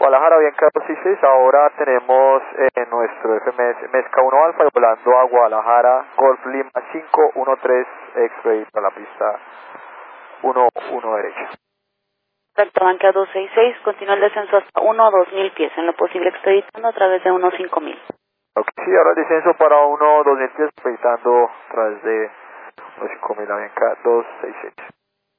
Guadalajara, Bianca 266, ahora tenemos nuestro FMS Mezca 1 Alfa y volando a Guadalajara, Golf Lima 513 X-Ray para la pista 1 derecha. Perfecto, Bianca 266, continúa el descenso hasta 1-2000 pies, en lo posible expeditando a través de 1-5000. Ok, sí, ahora el descenso para 1-2000 pies, expeditando a través de 1-5000, la Bianca 266.